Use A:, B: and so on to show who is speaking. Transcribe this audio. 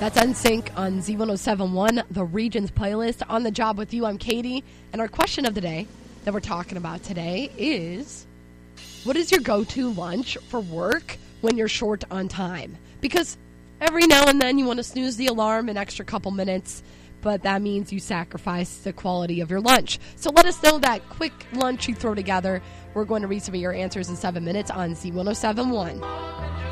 A: That's NSYNC on Z1071, the Regions playlist. On the job with you, I'm Katie. And our question of the day that we're talking about today is, what is your go-to lunch for work when you're short on time? Because every now and then you want to snooze the alarm an extra couple minutes, but that means you sacrifice the quality of your lunch. So let us know that quick lunch you throw together. We're going to read some of your answers in 7 minutes on Z1071.